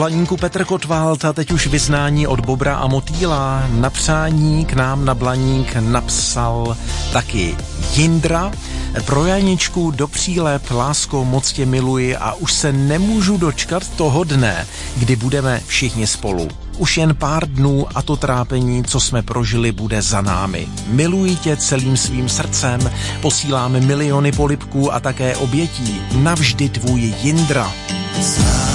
Blaníku Petr Kotwald a teď už vyznání od Bobra a Motýla. Na přání k nám na Blaník napsal taky Jindra. Pro Janičku do přílep, lásko, moc tě miluji a už se nemůžu dočkat toho dne, kdy budeme všichni spolu. Už jen pár dnů a to trápení, co jsme prožili, bude za námi. Miluji tě celým svým srdcem, posíláme miliony polibků a také obětí. Navždy tvůj Jindra.